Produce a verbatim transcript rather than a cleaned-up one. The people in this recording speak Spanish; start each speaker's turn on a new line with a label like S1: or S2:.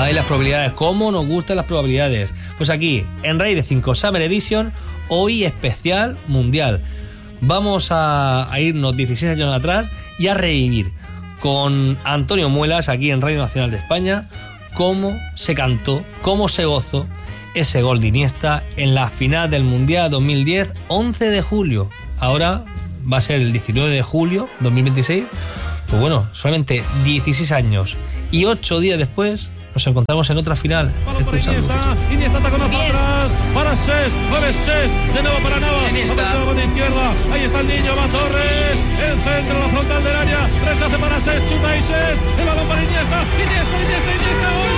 S1: Ay, las probabilidades, cómo nos gustan las probabilidades. Pues aquí, en Rey de cinco Summer Edition, hoy especial mundial. Vamos a, a irnos dieciséis años atrás y a revivir con Antonio Muelas, aquí en Radio Nacional de España, cómo se cantó, cómo se gozó ese gol de Iniesta en la final del Mundial dos mil diez, once de julio. Ahora va a ser el diecinueve de julio dos mil veintiséis. Pues bueno, solamente dieciséis años y ocho días después nos encontramos en otra final.
S2: Iniesta, Iniesta está con atrás para Ses, mueve Ses, de nuevo para Navas, Iniesta con izquierda, ahí está el niño, va Torres, el centro, la frontal del área, rechace para Ses, chuta y Ses, el balón para Iniesta, Iniesta, Iniesta, Iniesta, ¡gol!